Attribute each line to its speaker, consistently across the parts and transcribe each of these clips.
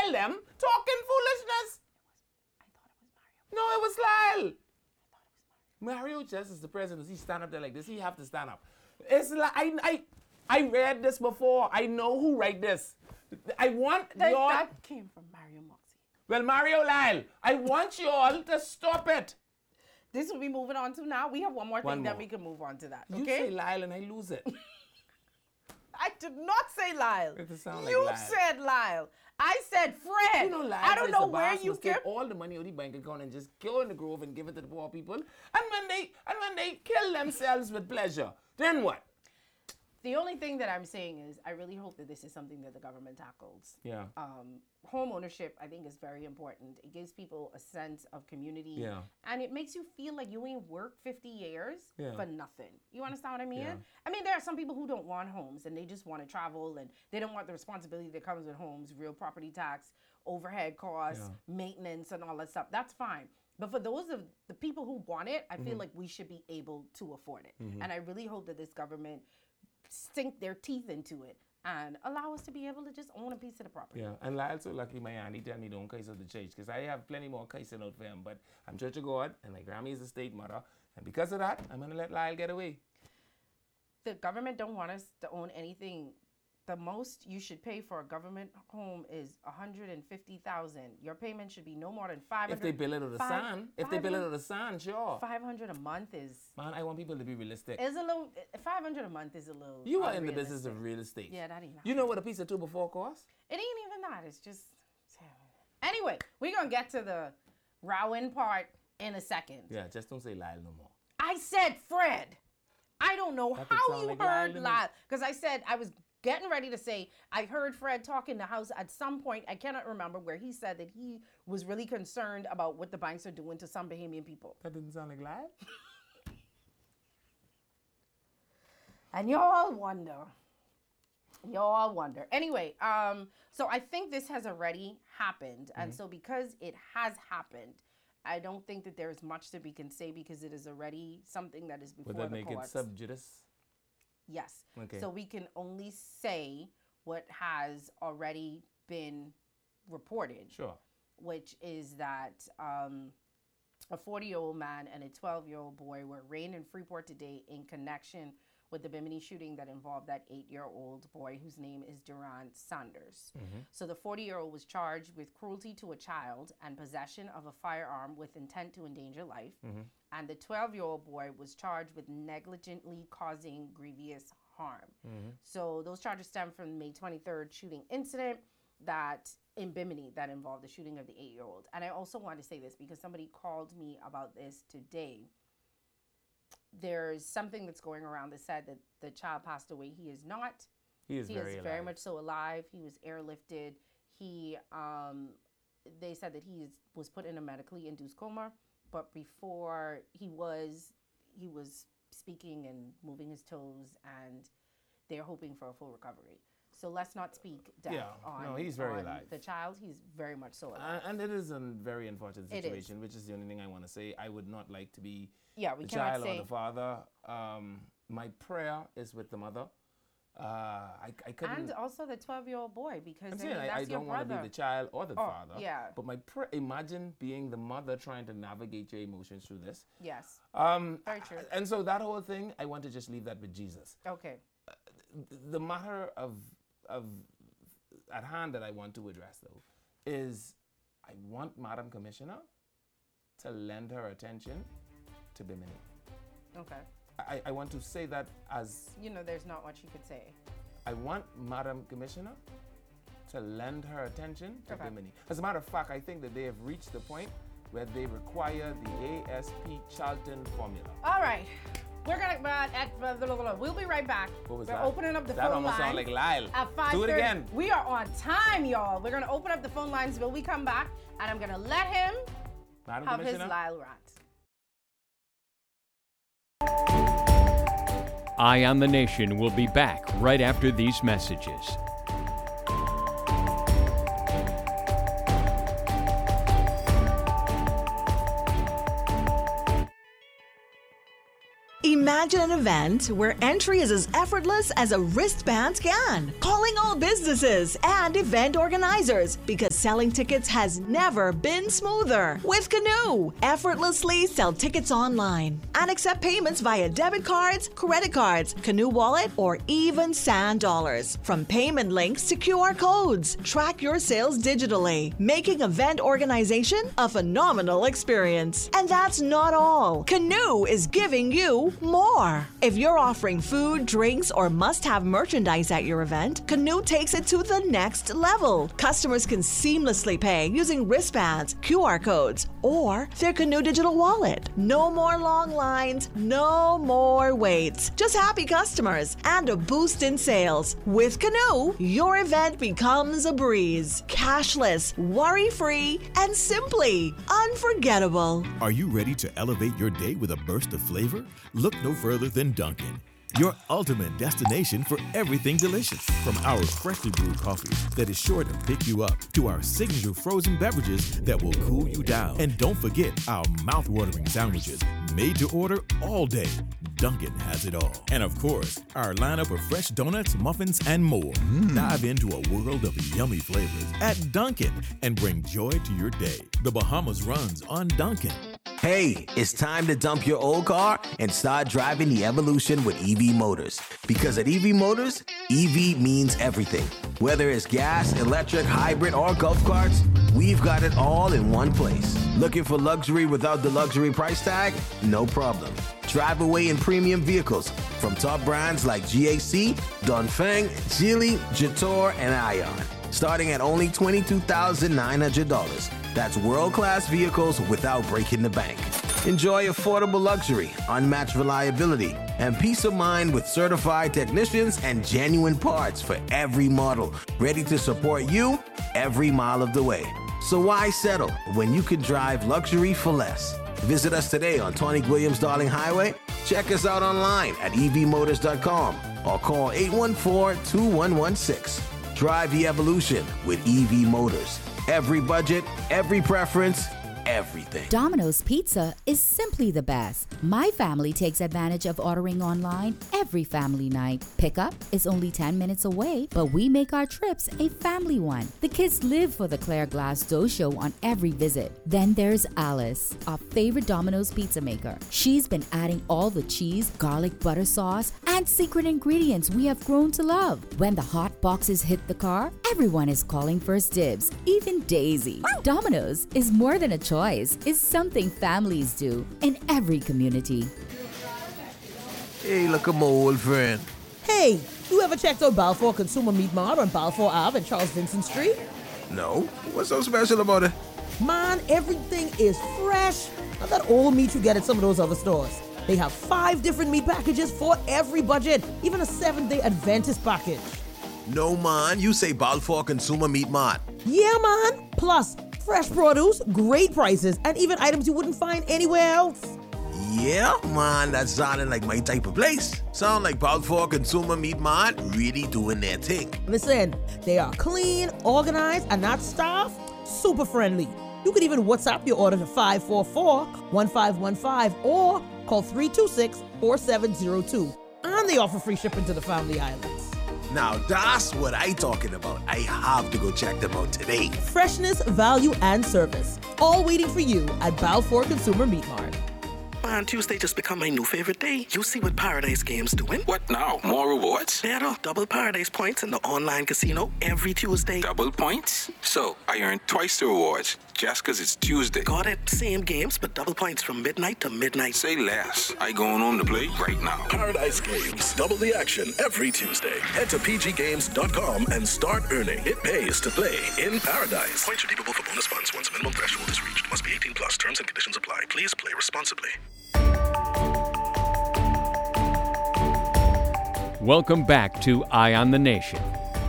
Speaker 1: kill them talking foolishness.
Speaker 2: I thought it was Mario.
Speaker 1: No, it was Lyle. Mario just is the president. He stand up there like this. He have to stand up. It's like I read this before. I know who write this. I want y'all.
Speaker 2: That came from Mario Moxie.
Speaker 1: Well, Mario Lyle, I want you all to stop it.
Speaker 2: This will be moving on to now. We have one more thing that we can move on to that.
Speaker 1: You
Speaker 2: Okay?
Speaker 1: say Lyle and I lose it.
Speaker 2: I did not say Lyle.
Speaker 1: It sound like
Speaker 2: You
Speaker 1: Lyle.
Speaker 2: said Lyle. I said Fred.
Speaker 1: You know, Lyle
Speaker 2: I don't
Speaker 1: says
Speaker 2: know
Speaker 1: the
Speaker 2: where
Speaker 1: boss
Speaker 2: you
Speaker 1: must take
Speaker 2: get.
Speaker 1: all the money out of the bank account and just go in the grove and give it to the poor people. And when they kill themselves with pleasure, then what?
Speaker 2: The only thing that I'm saying is I really hope that this is something that the government tackles.
Speaker 1: Yeah.
Speaker 2: Home ownership, I think, is very important. It gives people a sense of community.
Speaker 1: Yeah.
Speaker 2: And it makes you feel like you ain't worked 50 years
Speaker 1: Yeah.
Speaker 2: for nothing. You understand what I mean?
Speaker 1: Yeah.
Speaker 2: I mean, there are some people who don't want homes and they just want to travel and they don't want the responsibility that comes with homes, real property tax, overhead costs, maintenance, and all that stuff. That's fine. But for those of the people who want it, I feel like we should be able to afford it. And I really hope that this government sink their teeth into it and allow us to be able to just own a piece of the property.
Speaker 1: Yeah, and Lyle so lucky my auntie tell me don't curse out the church because I have plenty more cursing out for him. But I'm Church of God and my Grammy is a state mother. And because of that, I'm going to let Lyle get away.
Speaker 2: The government don't want us to own anything. The most you should pay for a government home is $150,000. Your payment should be no more than $500.
Speaker 1: If they bill it out of the sun, sure.
Speaker 2: $500 a month is
Speaker 1: Man, I want people to be realistic.
Speaker 2: a little. $500 a month is a little.
Speaker 1: You are in the business
Speaker 2: unrealistic.
Speaker 1: of real estate.
Speaker 2: Yeah, that ain't.
Speaker 1: You know what a piece of 2x4 costs?
Speaker 2: It ain't even that. It's just. Anyway, we're gonna get to the Rowan part in a second.
Speaker 1: Yeah, just don't say Lyle no more.
Speaker 2: I said Fred. I don't know
Speaker 1: That could
Speaker 2: how
Speaker 1: sound
Speaker 2: you
Speaker 1: like Lyle
Speaker 2: heard
Speaker 1: to me.
Speaker 2: Lyle. Because I said I was getting ready to say I heard Fred talk in the house at some point. I cannot remember where he said that he was really concerned about what the banks are doing to some Bahamian people.
Speaker 1: That didn't sound like Lyle.
Speaker 2: And y'all wonder. Y'all wonder. Anyway, so I think this has already happened. And so because it has happened, I don't think that there's much that we can say because it is already something that is before
Speaker 1: Would that
Speaker 2: the
Speaker 1: make it
Speaker 2: courts.
Speaker 1: sub judice?
Speaker 2: Yes.
Speaker 1: Okay.
Speaker 2: So we can only say what has already been reported,
Speaker 1: Sure.
Speaker 2: which is that a 40-year-old man and a 12-year-old boy were arraigned in Freeport today in connection with the Bimini shooting that involved that 8-year-old boy whose name is Durant Sanders. So the 40-year-old was charged with cruelty to a child and possession of a firearm with intent to endanger life. And the 12-year-old boy was charged with negligently causing grievous harm. So those charges stem from the May 23rd shooting incident that in Bimini that involved the shooting of the 8-year-old. And I also want to say this because somebody called me about this today. There's something that's going around that said that the child passed away. He is not.
Speaker 1: He is
Speaker 2: He
Speaker 1: very
Speaker 2: is
Speaker 1: alive.
Speaker 2: very much so alive. He was airlifted. He, they said that was put in a medically induced coma, but before he was speaking and moving his toes, and they're hoping for a full recovery. So let's not speak death on,
Speaker 1: no, he's very
Speaker 2: on
Speaker 1: alive.
Speaker 2: the child. He's very much so alive.
Speaker 1: And it is a very unfortunate
Speaker 2: It is.
Speaker 1: situation, which is the only thing I want to say. I would not like to be
Speaker 2: Yeah, we
Speaker 1: the
Speaker 2: cannot
Speaker 1: child
Speaker 2: say.
Speaker 1: or the father. My prayer is with the mother. I couldn't.
Speaker 2: And also the 12-year-old boy, because
Speaker 1: I'm
Speaker 2: I
Speaker 1: saying
Speaker 2: mean,
Speaker 1: I
Speaker 2: that's your
Speaker 1: don't want to
Speaker 2: brother.
Speaker 1: be the child or the father.
Speaker 2: yeah.
Speaker 1: But imagine being the mother trying to navigate your emotions through this.
Speaker 2: Yes. Very true.
Speaker 1: And so that whole thing, I want to just leave that with Jesus.
Speaker 2: Okay.
Speaker 1: The matter of at hand that I want to address, though, is I want Madam Commissioner to lend her attention to Bimini.
Speaker 2: Okay.
Speaker 1: I want to say that as
Speaker 2: You know, there's not much you could say.
Speaker 1: I want Madam Commissioner to lend her attention to
Speaker 2: Okay.
Speaker 1: Bimini. As a matter of fact, I think that they have reached the point where they require the ASP Charlton formula.
Speaker 2: All right. We're we'll be right back.
Speaker 1: What was
Speaker 2: We're
Speaker 1: that?
Speaker 2: opening up the
Speaker 1: That
Speaker 2: phone
Speaker 1: almost
Speaker 2: lines.
Speaker 1: sound like Lyle.
Speaker 2: At 5:30.
Speaker 1: Do it again.
Speaker 2: We are on time, y'all. We're going to open up the phone lines when we come back, and I'm going to let him
Speaker 1: Madam
Speaker 2: have his
Speaker 1: Commissioner.
Speaker 2: Lyle rant.
Speaker 3: Eye on the Nation will be back right after these messages.
Speaker 4: Imagine an event where entry is as effortless as a wristband scan. Calling all businesses and event organizers because selling tickets has never been smoother. With Canoe, effortlessly sell tickets online and accept payments via debit cards, credit cards, Canoe Wallet, or even Sand Dollars. From payment links to QR codes, track your sales digitally, making event organization a phenomenal experience. And that's not all. Canoe is giving you more. If you're offering food, drinks, or must-have merchandise at your event, Canoe takes it to the next level. Customers can seamlessly pay using wristbands, QR codes, or their Canoe digital wallet. No more long lines, no more waits. Just happy customers and a boost in sales. With Canoe, your event becomes a breeze. Cashless, worry-free, and simply unforgettable.
Speaker 5: Are you ready to elevate your day with a burst of flavor? Look no further than Dunkin', your ultimate destination for everything delicious. From our freshly brewed coffee that is sure to pick you up, to our signature frozen beverages that will cool you down. And don't forget our mouth-watering sandwiches, made to order all day. Dunkin' has it all. And of course, our lineup of fresh donuts, muffins, and more. Dive into a world of yummy flavors at Dunkin' and bring joy to your day. The Bahamas runs on Dunkin'.
Speaker 6: Hey, it's time to dump your old car and start driving the evolution with EV Motors. Because at EV Motors, EV means everything. Whether it's gas, electric, hybrid, or golf carts, we've got it all in one place. Looking for luxury without the luxury price tag? No problem. Drive away in premium vehicles from top brands like GAC, Dongfeng, Geely, Jetour, and Ion. Starting at only $22,900. That's world-class vehicles without breaking the bank. Enjoy affordable luxury, unmatched reliability, and peace of mind with certified technicians and genuine parts for every model, ready to support you every mile of the way. So why settle when you can drive luxury for less? Visit us today on Tony Williams Darling Highway. Check us out online at evmotors.com or call 814-2116. Drive the evolution with EV Motors. Every budget, every preference, everything.
Speaker 7: Domino's Pizza is simply the best. My family takes advantage of ordering online every family night. Pickup is only 10 minutes away, but we make our trips a family one. The kids live for the Claire Glass Dough Show on every visit. Then there's Alice, our favorite Domino's pizza maker. She's been adding all the cheese, garlic butter sauce, and secret ingredients we have grown to love. When the hot boxes hit the car, everyone is calling first dibs, even Daisy. Domino's is more than a choice. It's something families do in every community.
Speaker 6: Hey, look at my old friend.
Speaker 8: Hey, you ever checked out Balfour Consumer Meat Mart on Balfour Ave and Charles Vincent Street?
Speaker 6: No? What's so special about it?
Speaker 8: Man, everything is fresh. Not that old meat you get at some of those other stores. They have 5 different meat packages for every budget, even a 7-day Adventist package.
Speaker 6: No, man. You say Balfour Consumer Meat Mart.
Speaker 8: Yeah, man. Plus, fresh produce, great prices, and even items you wouldn't find anywhere else.
Speaker 6: Yeah, man. That's sounding like my type of place. Sound like Balfour Consumer Meat Mart really doing their thing.
Speaker 8: Listen, they are clean, organized, and that staff, super friendly. You could even WhatsApp your order to 544-1515 or call 326-4702. And they offer free shipping to the Family Islands.
Speaker 6: Now that's what I talking about. I have to go check them out today.
Speaker 8: Freshness, value, and service. All waiting for you at Balfour Consumer Meat Mart.
Speaker 9: Man, Tuesday just become my new favorite day. You see what Paradise Games doing?
Speaker 10: What now? More rewards?
Speaker 9: Better. Double Paradise points in the online casino every Tuesday.
Speaker 10: Double points? So, I earn twice the rewards just because it's Tuesday.
Speaker 9: Got it. Same games, but double points from midnight to midnight.
Speaker 10: Say less. I going on to play right now.
Speaker 11: Paradise Games. Double the action every Tuesday. Head to pggames.com and start earning. It pays to play in Paradise. Points redeemable for bonus funds once a minimum threshold is reached. Must be 18 plus. Terms and conditions apply. Please play responsibly.
Speaker 3: Welcome back to Eye on the Nation.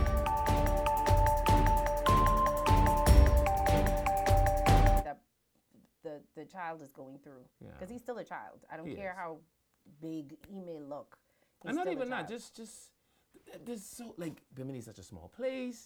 Speaker 2: The child is going through, because he's still a child. I don't care how big he may look.
Speaker 1: And not even that, just there's so, like, Bimini is such a small place.
Speaker 2: Yeah.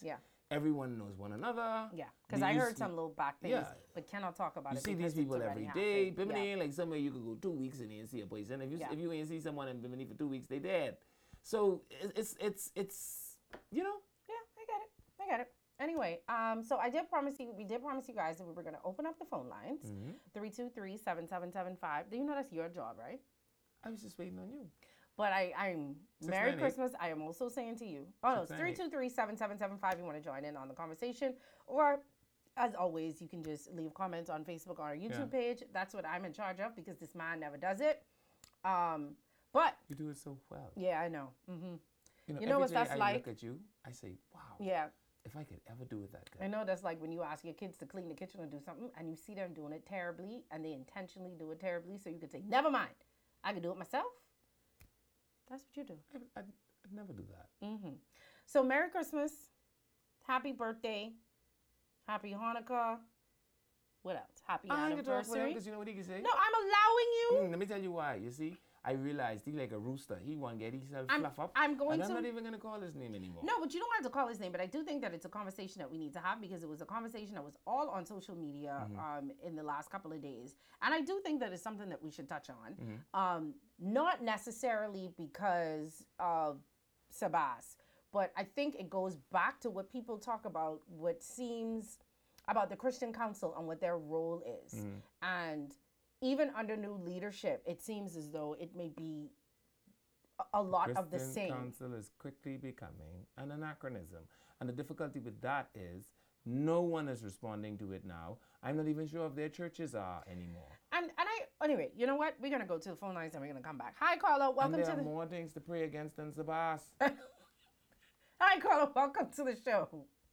Speaker 1: Everyone knows one another.
Speaker 2: Yeah, because I heard some little back things, but cannot talk about
Speaker 1: you
Speaker 2: it.
Speaker 1: See
Speaker 2: because
Speaker 1: these people
Speaker 2: it's
Speaker 1: every
Speaker 2: already
Speaker 1: day.
Speaker 2: happened.
Speaker 1: Bimini
Speaker 2: Yeah.
Speaker 1: ain't like somewhere you could go 2 weeks and you ain't see a person. If you ain't see someone in Bimini for 2 weeks, they dead. So it's you know.
Speaker 2: Yeah, I get it. Anyway, so we did promise you guys that we were going to open up the phone lines, 323-7775. Do you know that's your job, right?
Speaker 1: I was just waiting on you.
Speaker 2: But I'm Merry Christmas. I am also saying to you. Oh, no, it's 323-7775. You want to join in on the conversation. Or, as always, you can just leave comments on Facebook or our YouTube page. That's what I'm in charge of because this man never does it. But
Speaker 1: you do it so well.
Speaker 2: Yeah, I know. Mm-hmm.
Speaker 1: You know
Speaker 2: what that's
Speaker 1: I
Speaker 2: like?
Speaker 1: look at you, I say, wow.
Speaker 2: Yeah.
Speaker 1: If I could ever do it that good.
Speaker 2: I know that's like when you ask your kids to clean the kitchen or do something and you see them doing it terribly and they intentionally do it terribly. So you could say, never mind. I can do it myself. That's what you do.
Speaker 1: I'd never do that.
Speaker 2: Mm-hmm. So Merry Christmas. Happy birthday. Happy Hanukkah. What else? Happy anniversary.
Speaker 1: Because you know what he can say?
Speaker 2: No, I'm allowing you.
Speaker 1: Let me tell you why. You see, I realized he like a rooster. He won't get himself fluff up.
Speaker 2: I'm not
Speaker 1: even going to call his name anymore.
Speaker 2: No, but you don't have to call his name. But I do think that it's a conversation that we need to have because it was a conversation that was all on social media in the last couple of days. And I do think that it's something that we should touch on. Not necessarily because of Sabas, but I think it goes back to what people talk about, what seems about the Christian Council and what their role is. And even under new leadership, it seems as though it may be a lot of the same.
Speaker 1: The Christian Council is quickly becoming an anachronism. And the difficulty with that is no one is responding to it now. I'm not even sure if their churches are anymore.
Speaker 2: Anyway, you know what? We're going to go to the phone lines and we're going to come back. Hi, Carla. Welcome
Speaker 1: to the... more things to pray against than Sabas.
Speaker 2: Hi, Carla. Welcome to the show.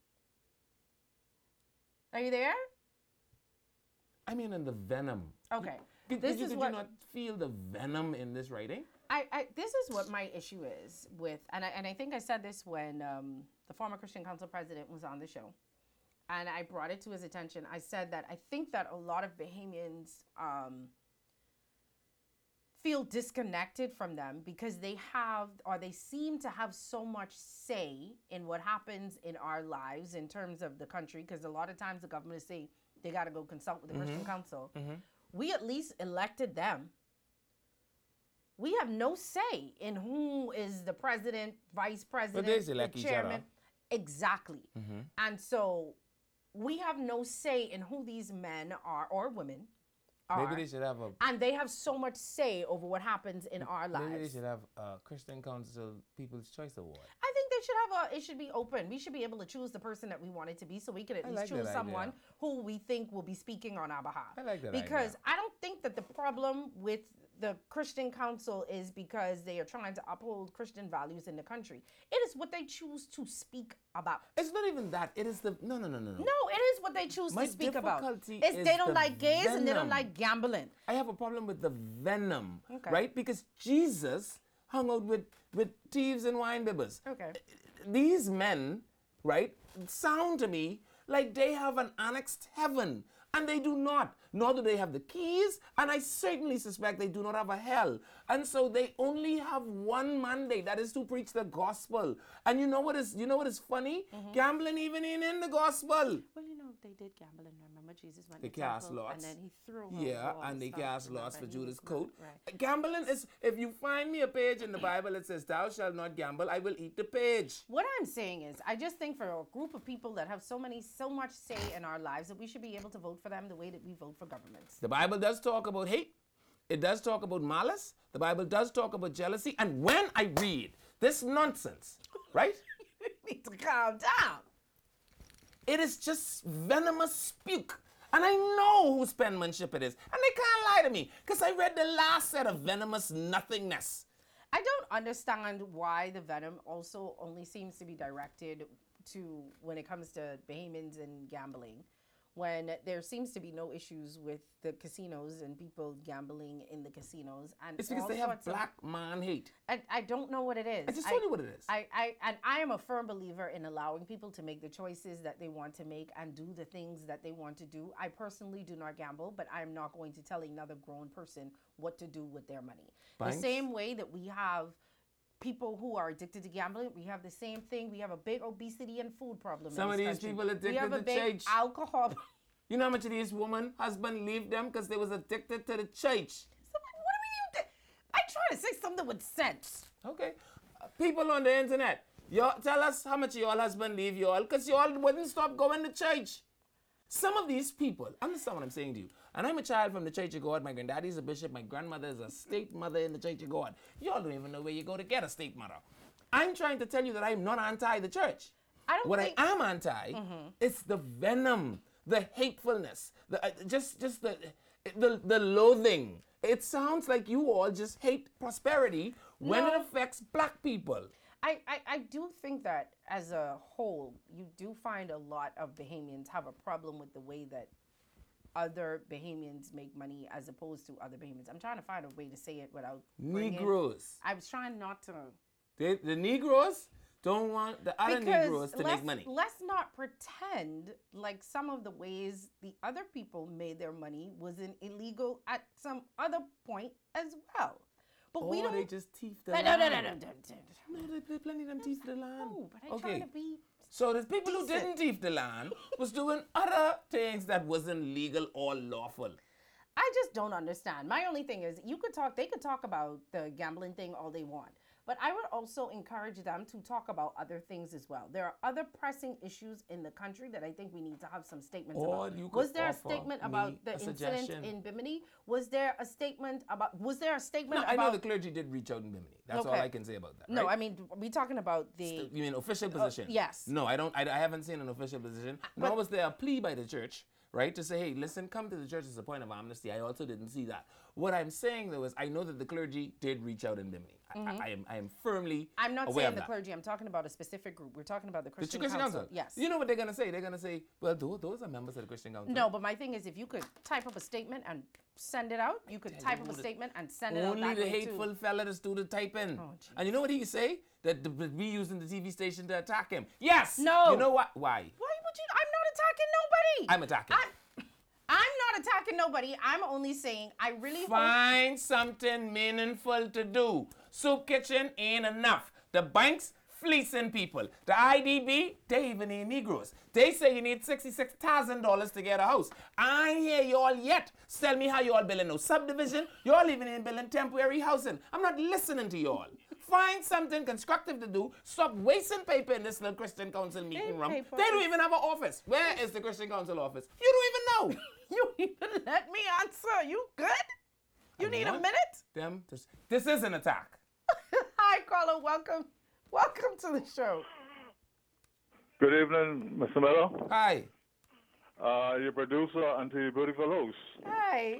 Speaker 2: Are you there?
Speaker 1: I mean, in the venom.
Speaker 2: Okay.
Speaker 1: Did you not feel the venom in this writing?
Speaker 2: This is what my issue is with, and I think I said this when the former Christian Council president was on the show, and I brought it to his attention. I said that I think that a lot of Bahamians feel disconnected from them because they seem to have so much say in what happens in our lives in terms of the country, because a lot of times the government say they got to go consult with the Christian Council. We at least elected them. We have no say in who is the president, vice president, the chairman. Exactly. And so we have no say in who these men are or women are.
Speaker 1: Maybe they should have
Speaker 2: and they have so much say over what happens in our lives.
Speaker 1: Maybe they should have a Christian Council People's Choice Award.
Speaker 2: I think they should have it should be open. We should be able to choose the person that we want it to be, so we can at least choose someone who we think will be speaking on our behalf.
Speaker 1: I like that
Speaker 2: because
Speaker 1: idea.
Speaker 2: I don't think that the problem with the Christian Council is because they are trying to uphold Christian values in the country. It is what they choose to speak about.
Speaker 1: It's not even that. It is the no.
Speaker 2: No, it is what they choose to speak about. It's they don't like gays and they don't like gambling.
Speaker 1: I have a problem with the venom, right? Because Jesus hung out with thieves and wine bibbers.
Speaker 2: Okay.
Speaker 1: These men, right, sound to me like they have an annexed heaven. And they do not, nor do they have the keys, and I certainly suspect they do not have a hell. And so they only have one mandate, that is to preach the gospel. And you know what is funny? Gambling even ain't in the gospel.
Speaker 2: Well, they did gamble, and remember Jesus went
Speaker 1: to
Speaker 2: cast
Speaker 1: lots.
Speaker 2: And then he threw
Speaker 1: and they cast lots for Judas' coat.
Speaker 2: Right.
Speaker 1: Gambling is, if you find me a page in the Bible that says, thou shalt not gamble, I will eat the page.
Speaker 2: What I'm saying is, I just think for a group of people that have so much say in our lives that we should be able to vote for them the way that we vote for governments.
Speaker 1: The Bible does talk about hate. It does talk about malice. The Bible does talk about jealousy. And when I read this nonsense, right?
Speaker 2: You need to calm down.
Speaker 1: It is just venomous puke. And I know whose penmanship it is. And they can't lie to me because I read the last set of venomous nothingness.
Speaker 2: I don't understand why the venom also only seems to be directed to when it comes to Bahamians and gambling, when there seems to be no issues with the casinos and people gambling in the casinos. And
Speaker 1: it's because they have black man hate.
Speaker 2: I don't know what it is.
Speaker 1: I just told you what it is.
Speaker 2: I am a firm believer in allowing people to make the choices that they want to make and do the things that they want to do. I personally do not gamble, but I'm not going to tell another grown person what to do with their money.
Speaker 1: Thanks.
Speaker 2: The same way that we have people who are addicted to gambling. We have the same thing. We have a big obesity and food problem.
Speaker 1: Some of these people addicted
Speaker 2: we have a
Speaker 1: to
Speaker 2: big
Speaker 1: church.
Speaker 2: alcohol.
Speaker 1: You know how much of these women, husband leave them because they was addicted to the church.
Speaker 2: So what do you think? I try to say something with sense.
Speaker 1: Okay. People on the internet, y'all tell us how much your husband leave y'all because y'all wouldn't stop going to church. Some of these people, understand what I'm saying to you, and I'm a child from the Church of God. My granddaddy's a bishop. My grandmother is a state mother in the Church of God. Y'all don't even know where you go to get a state mother. I'm trying to tell you that I'm not anti the church. What I am anti is the venom, the hatefulness, the loathing. It sounds like you all just hate prosperity when it affects black people.
Speaker 2: I do think that as a whole, you do find a lot of Bahamians have a problem with the way that other Bahamians make money as opposed to other Bahamians. I'm trying to find a way to say it without
Speaker 1: Negroes.
Speaker 2: I was trying not to.
Speaker 1: The Negroes don't want the other Negroes to make money.
Speaker 2: Let's not pretend like some of the ways the other people made their money was illegal at some other point as well. But we don't.
Speaker 1: They just thief the
Speaker 2: land.
Speaker 1: No, they plenty of them thief the land.
Speaker 2: No, but I try to be.
Speaker 1: So the people who didn't thief the land was doing other things that wasn't legal or lawful.
Speaker 2: I just don't understand. My only thing is, they could talk about the gambling thing all they want. But I would also encourage them to talk about other things as well. There are other pressing issues in the country that I think we need to have some statements about. Was there a statement about the incident in Bimini? Was there a statement about?
Speaker 1: I know the clergy did reach out in Bimini. That's all I can say about that.
Speaker 2: No,
Speaker 1: right?
Speaker 2: I mean we're talking about the.
Speaker 1: You mean official position?
Speaker 2: Yes.
Speaker 1: No, I don't. I haven't seen an official position. Nor was there a plea by the church, right, to say, hey, listen, come to the church as a point of amnesty. I also didn't see that. What I'm saying though is, I know that the clergy did reach out in Bimini. I am firmly.
Speaker 2: I'm not
Speaker 1: aware
Speaker 2: saying
Speaker 1: of
Speaker 2: the
Speaker 1: that.
Speaker 2: clergy. I'm talking about a specific group. We're talking about the Christian
Speaker 1: Council.
Speaker 2: Council. Yes.
Speaker 1: You know what they're gonna say? They're gonna say, well, those are members of the Christian Council.
Speaker 2: No, but my thing is, if you could type up a statement and send it out, you could type up a statement and send it out.
Speaker 1: Only the hateful fella that's do the typing. And you know what he say? That we using the TV station to attack him. Yes.
Speaker 2: No.
Speaker 1: You know what? Why?
Speaker 2: Why would you? I'm not attacking nobody.
Speaker 1: I'm attacking.
Speaker 2: I'm not attacking nobody. I'm only saying I really
Speaker 1: find something meaningful to do. Soup kitchen ain't enough. The banks fleecing people. The IDB, they even need Negroes. They say you need $66,000 to get a house. I ain't hear y'all yet. Tell me how y'all building no subdivision. Y'all even in building temporary housing. I'm not listening to y'all. Find something constructive to do. Stop wasting paper in this little Christian Council meeting room. They don't even have an office. Where is the Christian Council office? You don't even know.
Speaker 2: You even let me answer. You good? You need a minute?
Speaker 1: This is an attack.
Speaker 2: Hi, caller. Welcome to the show.
Speaker 12: Good evening, Mr. Miller.
Speaker 1: Hi.
Speaker 12: Your producer and to your beautiful host.
Speaker 2: Hi.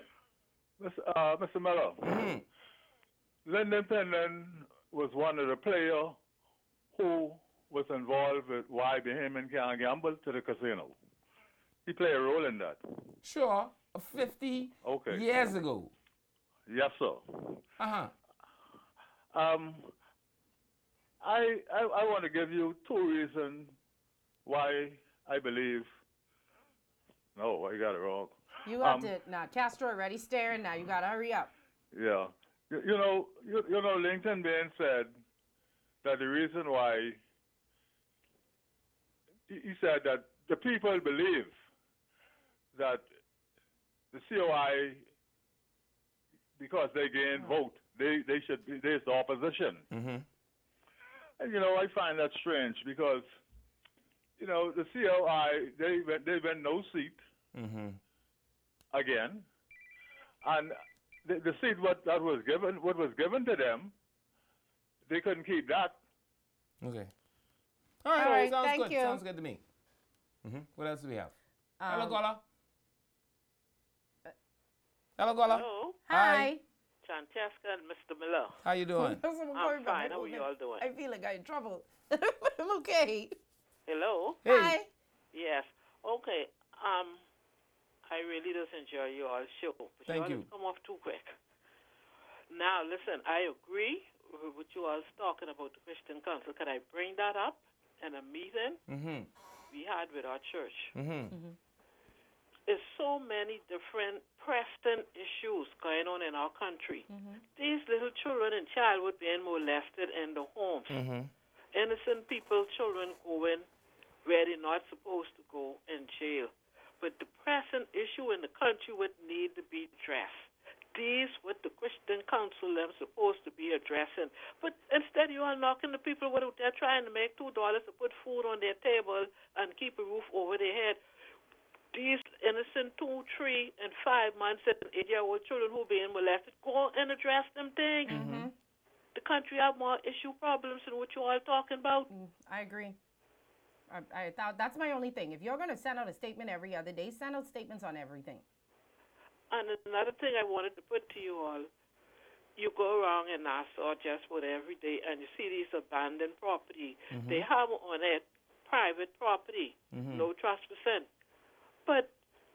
Speaker 12: Mr. Miller.
Speaker 1: Mm-hmm.
Speaker 12: Lyndon Pendon was one of the players who was involved with why Bahamian can't gamble to the casino. He played a role in that.
Speaker 1: Sure. 50 years ago.
Speaker 12: Yes, sir.
Speaker 1: Uh-huh.
Speaker 12: I want to give you two reasons why I believe. No, I got it wrong.
Speaker 2: You got it. Now, Castro already staring. Now you got to hurry up.
Speaker 12: Yeah. You know, Lincoln Bain said that the reason why he said that the people believe that the COI, because they gain vote, they should be, there's the opposition.
Speaker 1: Mm-hmm.
Speaker 12: And I find that strange because the COI they win no seat again, and the seat what was given to them, they couldn't keep that.
Speaker 1: Okay.
Speaker 2: All right.
Speaker 1: Sounds
Speaker 2: Thank
Speaker 1: good.
Speaker 2: you.
Speaker 1: Sounds good to me. What else do we have? Hello, caller. Hello, caller.
Speaker 13: Hello.
Speaker 2: Hi.
Speaker 13: Francesca and Mr. Miller.
Speaker 1: How you doing?
Speaker 13: I'm fine. How are you all doing?
Speaker 2: I feel like I'm in trouble. I'm okay.
Speaker 13: Hello.
Speaker 1: Hey.
Speaker 2: Hi.
Speaker 13: Yes. Okay. I really just enjoy your all show. But
Speaker 1: Thank you.
Speaker 13: Come off too quick. Now, listen. I agree with what you all talking about the Christian Council. Can I bring that up in a meeting we had with our church? It's so so many different Preston issues going on in our country. These little children in childhood being molested in the homes. Innocent people, children going where they're not supposed to go in jail. But the pressing issue in the country would need to be addressed. These what the Christian Council is supposed to be addressing. But instead you are knocking the people what they're trying to make $2 to put food on their table and keep a roof over their head. These innocent 2, 3, and 5 months and 8-year-old children who are being molested, go and address them things. The country have more issue problems than what you all talking about.
Speaker 2: I agree. I thought that's my only thing. If you're going to send out a statement every other day, send out statements on everything.
Speaker 13: And another thing I wanted to put to you all, you go around in Nassau just about every day and you see these abandoned property. They have on it private property, no trespassing. But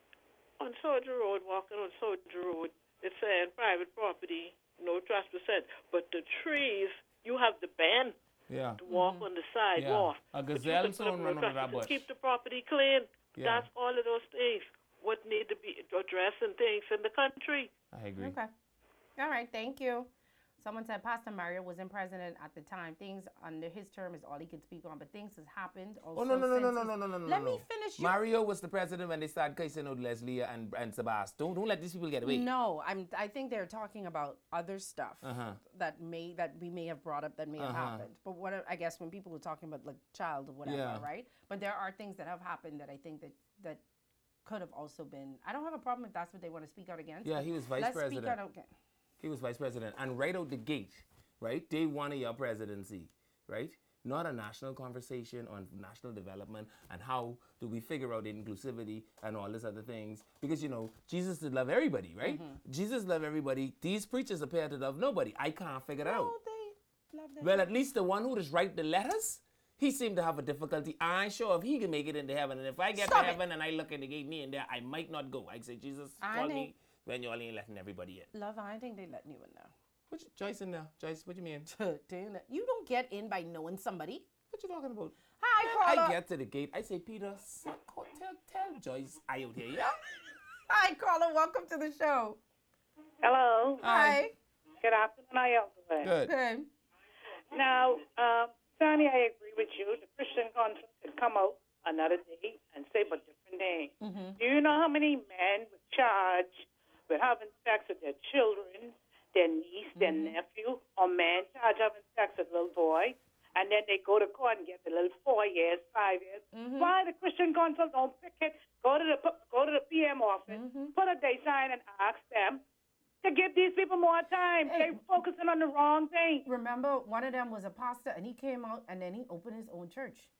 Speaker 13: on Soldier Road, walking on Soldier Road, it's saying private property, no trespassing. But the trees, you have the bend to walk on the sidewalk.
Speaker 1: A gazelle soon run over that bush.
Speaker 13: Keep the property clean.
Speaker 1: Yeah.
Speaker 13: That's all of those things. What need to be addressing things in the country.
Speaker 1: I agree.
Speaker 2: Okay. All right. Thank you. Someone said Pastor Mario wasn't president at the time. Things under his term is all he could speak on, but things has happened. Also
Speaker 1: No.
Speaker 2: Let me finish.
Speaker 1: Mario was the president when they started cursing out Leslie and Sebastian. Don't let these people get away.
Speaker 2: No, I think they're talking about other stuff that we may have brought up that may have happened. But what I guess when people were talking about like child or whatever, right? But there are things that have happened that I think that could have also been. I don't have a problem if that's what they want to speak out against.
Speaker 1: Yeah, he was vice president.
Speaker 2: Speak out again.
Speaker 1: He was vice president. And right out the gate, right, day one of your presidency, right, not a national conversation on national development and how do we figure out inclusivity and all these other things. Because, you know, Jesus did love everybody, right? Jesus loved everybody. These preachers appear to love nobody. I can't figure it out.
Speaker 2: They love them.
Speaker 1: Well, at least the one who just write the letters, he seemed to have a difficulty. I'm sure if he can make it into heaven, and if I get to heaven and I look in the gate, me in there, I might not go. I say, Jesus, call me when you all ain't letting everybody in.
Speaker 2: Love, I think they letting you in now.
Speaker 1: What Joyce in there? Joyce, what do you mean?
Speaker 2: You don't get in by knowing somebody.
Speaker 1: What you talking about?
Speaker 2: Hi, caller.
Speaker 1: I get to the gate. I say, Peter, tell Joyce I out here, yeah?
Speaker 2: Hi, caller. Welcome to the show.
Speaker 14: Hello.
Speaker 2: Hi.
Speaker 14: Good afternoon. How y'all doing?
Speaker 1: Good.
Speaker 14: Now, Sonny, I agree with you. The Christian Council could come out another day and say a different thing. Do you know how many men were charged with having sex with their children, their niece, their nephew, or men charged having sex with a little boy, and then they go to court and get the little 4 years, 5 years? Why the Christian Council don't pick it? Go to the PM office, put a day sign, and ask them to give these people more time. They're focusing on the wrong thing.
Speaker 2: Remember, one of them was a pastor, and he came out, and then he opened his own church.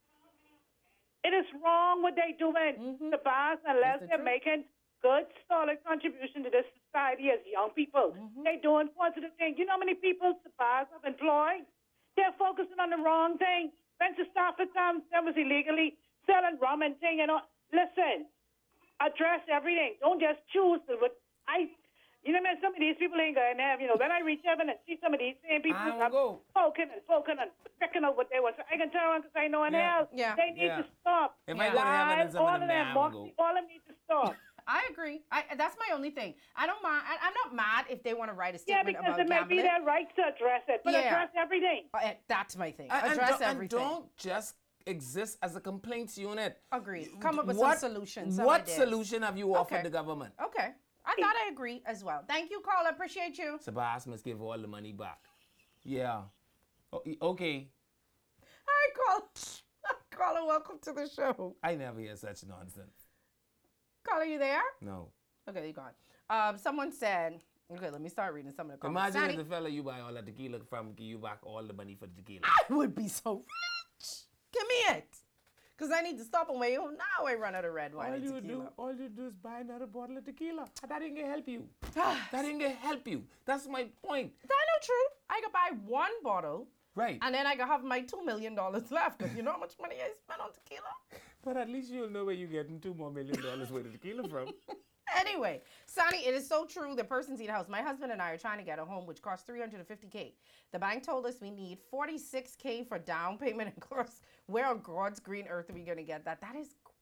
Speaker 14: It is wrong what they're doing. The bars, unless they're making good, solid contribution to this society as young people. They're doing positive things. You know how many people the bars have employed? They're focusing on the wrong thing. Spencer Stafford Town was illegally selling rum and thing and all. Listen, address everything. Don't just choose what you know, man, some of these people ain't going to have, you know, when I reach heaven and see some of these same people poking and picking out what they want. So I can tell them because I know in hell. They need to stop.
Speaker 1: If I go to heaven and some
Speaker 14: all
Speaker 1: of them there, I will go.
Speaker 14: All of them need to stop.
Speaker 2: I agree. That's my only thing. I don't mind. I'm not mad if they want to write a statement about gambling.
Speaker 14: Yeah, because it may be their right to address it, but address everything.
Speaker 2: That's my thing. Address everything.
Speaker 1: And don't just exist as a complaints unit.
Speaker 2: Agreed. Come up with some solutions.
Speaker 1: What solution have you offered the government?
Speaker 2: Okay. I thought I agree as well. Thank you, caller. Appreciate you.
Speaker 1: Sebastian must give all the money back. Yeah. Okay.
Speaker 2: Hi, caller. Caller, welcome to the show.
Speaker 1: I never hear such nonsense.
Speaker 2: Caller, you there?
Speaker 1: No.
Speaker 2: Okay, you're gone. Someone said, okay, let me start reading some of the comments.
Speaker 1: Imagine if the fella you buy all the tequila from give you back all the money for the tequila.
Speaker 2: I would be so rich. Give me it. Because I need to stop on my own. Now I run out of red wine and tequila.
Speaker 1: All you do is buy another bottle of tequila. That ain't gonna help you. That ain't gonna help you. That's my point.
Speaker 2: That's not true. I could buy one bottle.
Speaker 1: Right.
Speaker 2: And then I could have my $2 million left. Because you know how much money I spent on tequila?
Speaker 1: But at least you'll know where you're getting $2 more million worth of tequila from.
Speaker 2: Anyway, Sonny, it is so true. The person's in a house. My husband and I are trying to get a home, which costs $350K. The bank told us we need $46K for down payment. And of course, where on God's green earth are we going to get that? That is crazy.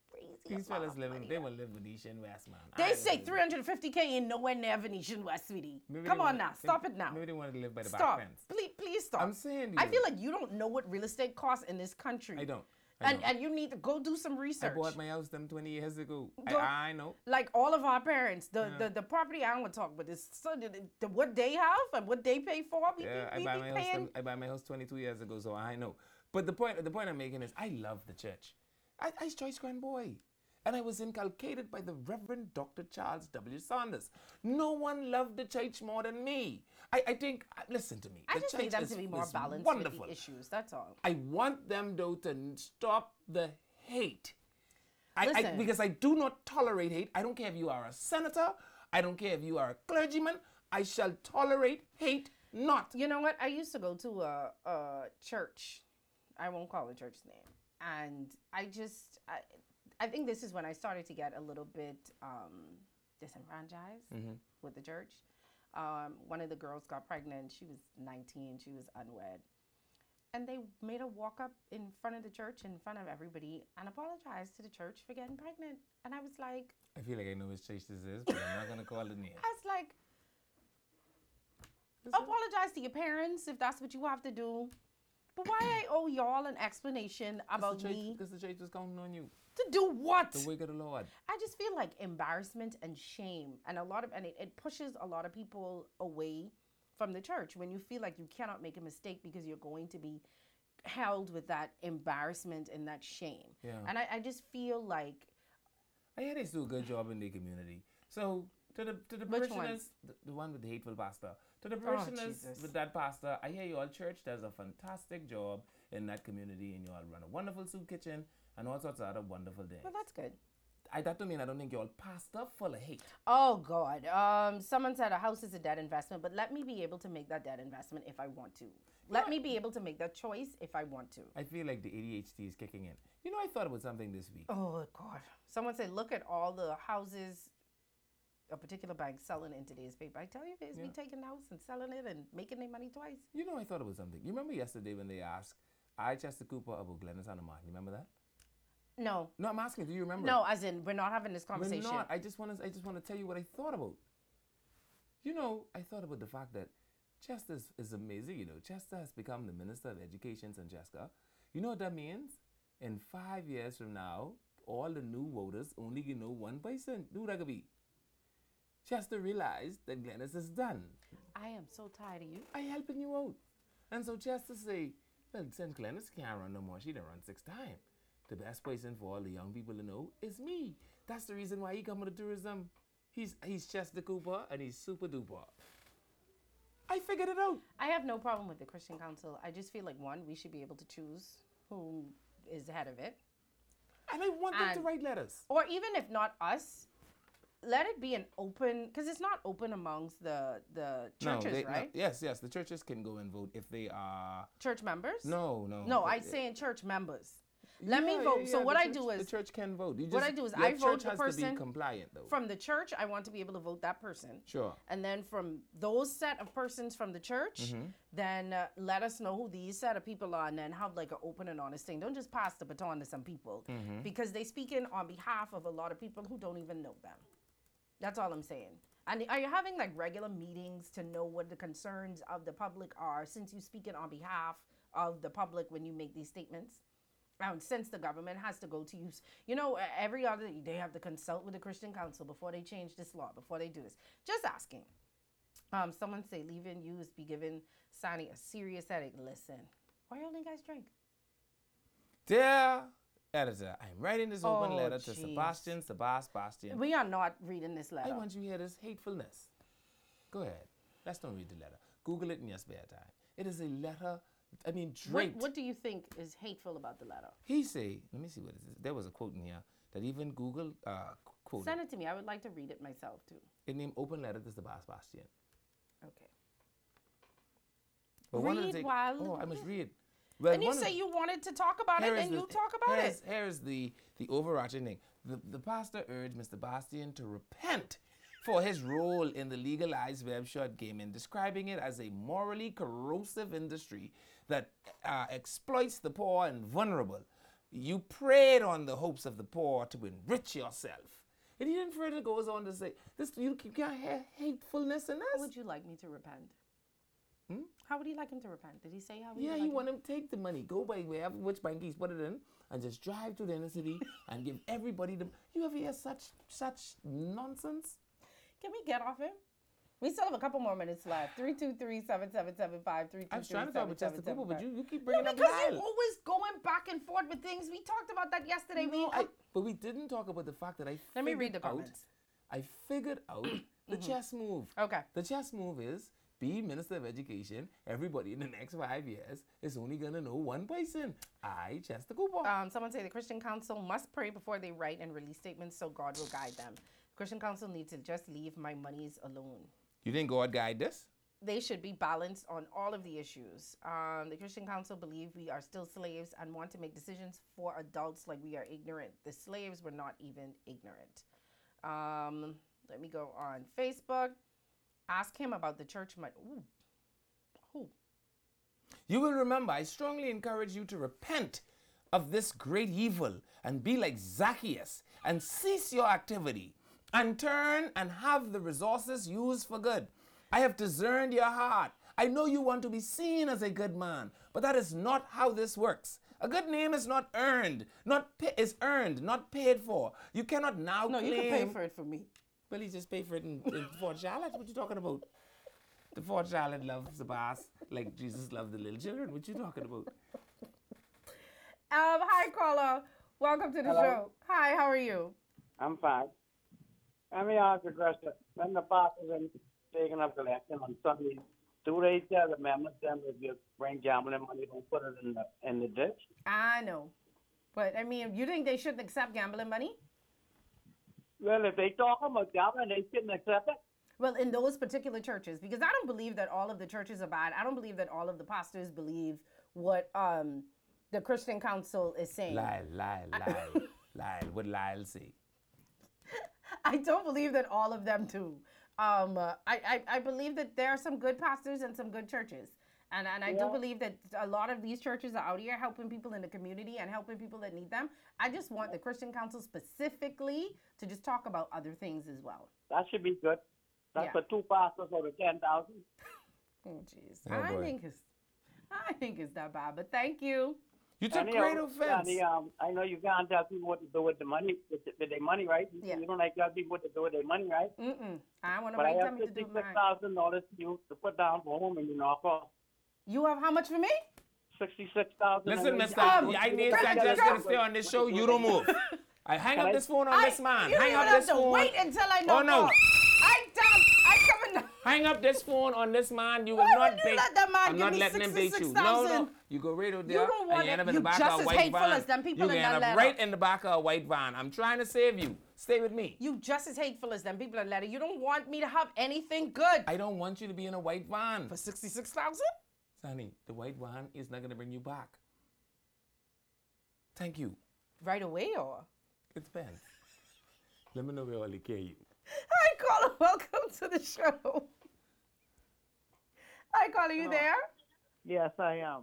Speaker 1: These fellas they will live Venetian West, man.
Speaker 2: They say 350K ain't nowhere near Venetian West, sweetie. Come on now, stop it now.
Speaker 1: Maybe they want to live by the
Speaker 2: Stop.
Speaker 1: back fence.
Speaker 2: Please stop.
Speaker 1: I'm saying
Speaker 2: I feel like you don't know what real estate costs in this country.
Speaker 1: I don't.
Speaker 2: And you need to go do some research.
Speaker 1: I bought my house them 20 years ago.
Speaker 2: Go-
Speaker 1: I know.
Speaker 2: Like all of our parents, the property I want to talk about is what they have and what they pay for.
Speaker 1: I buy my house 22 years ago, so I know. But the point I'm making is I love the church. I was Joyce Grand Boy. And I was inculcated by the Reverend Dr. Charles W. Saunders. No one loved the church more than me. I think, listen to me.
Speaker 2: I
Speaker 1: the
Speaker 2: just
Speaker 1: church
Speaker 2: need them
Speaker 1: is,
Speaker 2: to be more
Speaker 1: is
Speaker 2: balanced
Speaker 1: wonderful.
Speaker 2: with the issues, that's all.
Speaker 1: I want them, though, to stop the hate.
Speaker 2: Listen.
Speaker 1: Because I do not tolerate hate. I don't care if you are a senator. I don't care if you are a clergyman. I shall tolerate hate not.
Speaker 2: You know what? I used to go to a church. I won't call the church name. And I think this is when I started to get a little bit disenfranchised with the church. One of the girls got pregnant. She was 19. She was unwed. And they made her walk up in front of the church, in front of everybody, and apologize to the church for getting pregnant. And I was like...
Speaker 1: I feel like I know which church this is, but I'm not going to call the name.
Speaker 2: I was like, apologize to your parents if that's what you have to do. But why I owe y'all an explanation about me?
Speaker 1: Because the church was counting on you.
Speaker 2: To do what?
Speaker 1: The wake of the Lord.
Speaker 2: I just feel like embarrassment and shame, and it pushes a lot of people away from the church when you feel like you cannot make a mistake because you're going to be held with that embarrassment and that shame.
Speaker 1: Yeah.
Speaker 2: And I just feel like
Speaker 1: I hear they do a good job in the community. So to the
Speaker 2: Which
Speaker 1: parishioners, the one with the hateful pastor, to the parishioners with that pastor, I hear you all church does a fantastic job in that community, and you all run a wonderful soup kitchen and all sorts of other wonderful things.
Speaker 2: Well, that's good.
Speaker 1: That don't mean I don't think you all pastor full of hate.
Speaker 2: Oh God! Someone said a house is a dead investment, but let me be able to make that dead investment if I want to. Let me be able to make that choice if I want to.
Speaker 1: I feel like the ADHD is kicking in. You know, I thought about something this week.
Speaker 2: Oh God! Someone said, look at all the houses a particular bank selling in today's paper. I tell you, there's me taking the house and selling it and making their money twice.
Speaker 1: You know, I thought about something. You remember yesterday when they asked Chester Cooper about Glennis and Martin? You remember that?
Speaker 2: No.
Speaker 1: No, I'm asking. Do you remember?
Speaker 2: No, as in we're not having this conversation.
Speaker 1: We're not. I just want to tell you what I thought about. You know, I thought about the fact that Chester is amazing. You know, Chester has become the Minister of Education in Jessica. You know what that means? In 5 years from now, all the new voters only can know one person. Who that could be? Chester realized that Glennis is done.
Speaker 2: I am so tired of you.
Speaker 1: I helping you out. And so Chester say, well, since Glennis can't run no more, she done run 6 times. The best person for all the young people to know is me. That's the reason why he come with the tourism. He's Chester Cooper and he's super duper. I figured it out.
Speaker 2: I have no problem with the Christian Council. I just feel like, one, we should be able to choose who is the head of it.
Speaker 1: And I want them to write letters.
Speaker 2: Or even if not us, let it be an open, because it's not open amongst the churches, right?
Speaker 1: No, yes, the churches can go and vote if they are...
Speaker 2: Church members?
Speaker 1: No.
Speaker 2: No, I'm saying church members. Let me vote. So what I do is...
Speaker 1: The church can vote.
Speaker 2: What I do is I vote the person...
Speaker 1: Church has to be compliant, though.
Speaker 2: From the church, I want to be able to vote that person.
Speaker 1: Sure.
Speaker 2: And then from those set of persons from the church, then let us know who these set of people are, and then have like an open and honest thing. Don't just pass the baton to some people, because they speak in on behalf of a lot of people who don't even know them. That's all I'm saying. And are you having like regular meetings to know what the concerns of the public are, since you speak it on behalf of the public when you make these statements? Since the government has to go to use, every other, they have to consult with the Christian Council before they change this law, before they do this. Just asking. Someone say, leaving youth be given signing a serious headache. Listen, why don't you guys drink?
Speaker 1: Dear editor, I'm writing this open letter to Sebastian.
Speaker 2: We are not reading this letter.
Speaker 1: I want you to hear this hatefulness. Go ahead. Let's not read the letter. Google it in your spare time. It is a letter... draped.
Speaker 2: What do you think is hateful about the letter?
Speaker 1: He say, let me see what it is. There was a quote in here that even Google quoted.
Speaker 2: Send it to me. I would like to read it myself too.
Speaker 1: It named Open Letter to Sebastian.
Speaker 2: Okay.
Speaker 1: But
Speaker 2: read while...
Speaker 1: I must read.
Speaker 2: Well, and you say you wanted to talk about it, and you talk about it.
Speaker 1: Here's the overarching thing. The pastor urged Mr. Bastian to repent for his role in the legalized web short gaming, describing it as a morally corrosive industry that exploits the poor and vulnerable. You preyed on the hopes of the poor to enrich yourself. And he then further goes on to say, "This you can't have hatefulness in
Speaker 2: How
Speaker 1: this."
Speaker 2: would you like me to repent? How would he like him to repent? Did he say how?
Speaker 1: Yeah, you want him to take the money, go by wherever which bank he's put it in, and just drive to the inner city and give everybody the. You ever hear such nonsense?
Speaker 2: Can we get off him? We still have a couple more minutes left. 323-777-5323.
Speaker 1: I was trying to talk with Chester Cooper, but you keep bringing up
Speaker 2: because
Speaker 1: Lyle.
Speaker 2: you're always going back and forth with things. We talked about that yesterday.
Speaker 1: But we didn't talk about the fact that
Speaker 2: Let me read the comments.
Speaker 1: I figured out the chess move.
Speaker 2: Okay.
Speaker 1: The chess move is be Minister of Education. Everybody in the next 5 years is only going to know one person. I, Chester Cooper.
Speaker 2: Someone say the Christian Council must pray before they write and release statements so God will guide them. Christian Council needs to just leave my monies alone.
Speaker 1: You think God guide this?
Speaker 2: They should be balanced on all of the issues. The Christian Council believe we are still slaves and want to make decisions for adults like we are ignorant. The slaves were not even ignorant. Let me go on Facebook. Ask him about the church money. Ooh. Who?
Speaker 1: You will remember, I strongly encourage you to repent of this great evil and be like Zacchaeus and cease your activity and turn and have the resources used for good. I have discerned your heart. I know you want to be seen as a good man, but that is not how this works. A good name is not earned, is earned, not paid for. You cannot now claim...
Speaker 2: No, you can pay for it for me.
Speaker 1: Well, he just paid for it in Fort Charlotte. What you talking about? The Fort Charlotte loves the boss like Jesus loved the little children. What you talking about?
Speaker 2: Hi, caller. Welcome to the show. Hi, how are you?
Speaker 15: I'm fine. Let me ask you a question. When the pastors are taking up collection on Sundays, do they tell the members them if you bring gambling money, don't put it in the ditch?
Speaker 2: I know. But, I mean, you think they shouldn't accept gambling money?
Speaker 15: Well, if they talk about gambling, they shouldn't accept it.
Speaker 2: Well, in those particular churches, because I don't believe that all of the churches are bad. I don't believe that all of the pastors believe what the Christian Council is saying.
Speaker 1: Lyle. What Lyle say?
Speaker 2: I don't believe that all of them do. I believe that there are some good pastors and some good churches. And I do believe that a lot of these churches are out here helping people in the community and helping people that need them. I just want the Christian Council specifically to just talk about other things as well.
Speaker 15: That should be good. That's for 2 pastors out of 10,000.
Speaker 2: Oh, jeez. I think it's that bad, but thank you.
Speaker 1: You took great offense.
Speaker 15: I know you can't tell people what to do with the money, with their money, right? You don't like tell people what to do with their money, right?
Speaker 2: I want to
Speaker 15: wait
Speaker 2: wait
Speaker 15: till me to do mine. $56,000 to you to put down for home and you knock off.
Speaker 2: You have how much for me?
Speaker 15: $66,000.
Speaker 1: Listen, mister, I need Sanchez to stay on this show. You don't move. I hang up this phone on this man.
Speaker 2: You
Speaker 1: hang
Speaker 2: don't
Speaker 1: up
Speaker 2: have
Speaker 1: this
Speaker 2: to
Speaker 1: phone.
Speaker 2: wait until I know.
Speaker 1: Oh, no.
Speaker 2: I'm done. I'm coming.
Speaker 1: Hang up this phone on this man. You will
Speaker 2: Why
Speaker 1: not
Speaker 2: would you
Speaker 1: bait.
Speaker 2: let that man
Speaker 1: I'm
Speaker 2: give
Speaker 1: not
Speaker 2: me
Speaker 1: letting him bait you.
Speaker 2: 66,000?
Speaker 1: No. You go right over there.
Speaker 2: You don't want
Speaker 1: and you end
Speaker 2: it.
Speaker 1: up in the
Speaker 2: You
Speaker 1: back
Speaker 2: just
Speaker 1: of a
Speaker 2: as
Speaker 1: white
Speaker 2: hateful
Speaker 1: van.
Speaker 2: as them people
Speaker 1: you
Speaker 2: in
Speaker 1: end
Speaker 2: that
Speaker 1: up
Speaker 2: letter.
Speaker 1: right in the back of a white van. I'm trying to save you. Stay with me.
Speaker 2: You just as hateful as them people in that letter. You don't want me to have anything good.
Speaker 1: I don't want you to be in a white van.
Speaker 2: For $66,000?
Speaker 1: Sonny, the white van is not going to bring you back. Thank you.
Speaker 2: Right away, or?
Speaker 1: It depends. Let me know where I'll care you.
Speaker 2: Hi, caller. Welcome to the show. Hi, caller. You there?
Speaker 15: Yes, I am.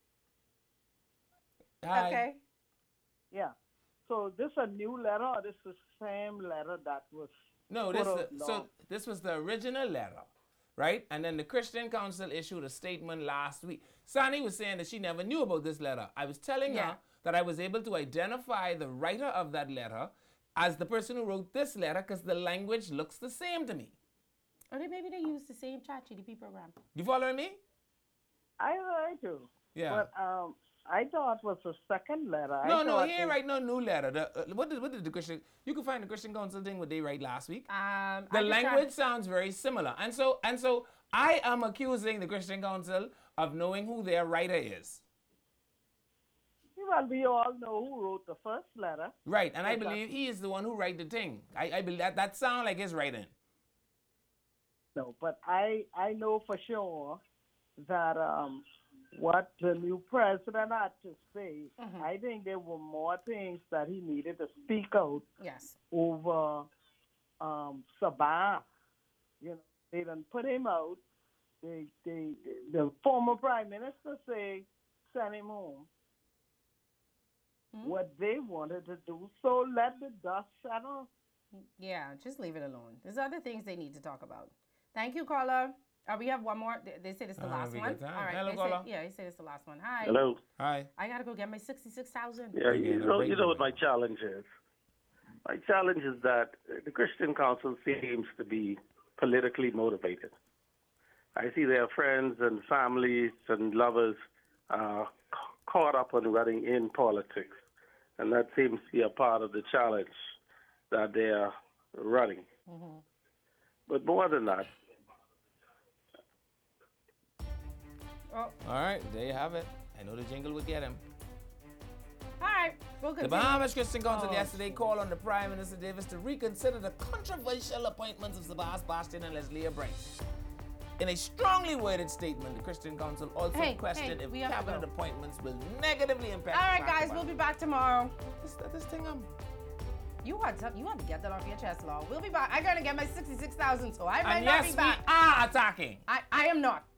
Speaker 1: Hi.
Speaker 2: Okay.
Speaker 15: Yeah. So this a new letter or this is the same letter that was
Speaker 1: No,
Speaker 15: put out long?
Speaker 1: so this was the original letter, right? And then the Christian Council issued a statement last week. Sonny was saying that she never knew about this letter. I was telling her that I was able to identify the writer of that letter as the person who wrote this letter because the language looks the same to me.
Speaker 2: Or maybe they use the same ChatGPT program.
Speaker 1: You following me?
Speaker 15: I do.
Speaker 1: Yeah.
Speaker 15: But I thought it was a second letter.
Speaker 1: No, he ain't write no new letter. What did the Christian? You can find the Christian Council thing what they write last week. The language sounds very similar, and so I am accusing the Christian Council of knowing who their writer is.
Speaker 15: Well, we all know who wrote the first letter.
Speaker 1: Right, and I believe he is the one who write the thing. I believe that sound like his writing.
Speaker 15: No, but I know for sure that what the new president had to say, I think there were more things that he needed to speak out over Sabah. You know, they didn't put him out. The former prime minister say send him home. what they wanted to do. So let the dust settle.
Speaker 2: Yeah, just leave it alone. There's other things they need to talk about. Thank you, caller. We have one more. They said it's the last one. All right.
Speaker 1: Hello, caller.
Speaker 2: He said it's the last one. Hi.
Speaker 16: Hello.
Speaker 1: Hi.
Speaker 2: I gotta go get my 66,000.
Speaker 16: Yeah, you know what my challenge is. My challenge is that the Christian Council seems to be politically motivated. I see their friends and families and lovers caught up on running in politics, and that seems to be a part of the challenge that they are running.
Speaker 2: Mm-hmm.
Speaker 16: But more than that.
Speaker 1: All right, there you have it. I know the jingle would get him.
Speaker 2: All right, we'll continue.
Speaker 1: The Bahamas Christian Council yesterday called on the Prime Minister Davis to reconsider the controversial appointments of Sabas Bastian and Leslie Bryce. In a strongly worded statement, the Christian Council also questioned if cabinet appointments will negatively impact.
Speaker 2: All right, guys, we'll be back tomorrow.
Speaker 1: This thing,
Speaker 2: you have to get that off your chest, Law. We'll be back. I'm gonna get my 66,000, so I might
Speaker 1: and
Speaker 2: not
Speaker 1: yes,
Speaker 2: be back.
Speaker 1: we are attacking.
Speaker 2: I am not.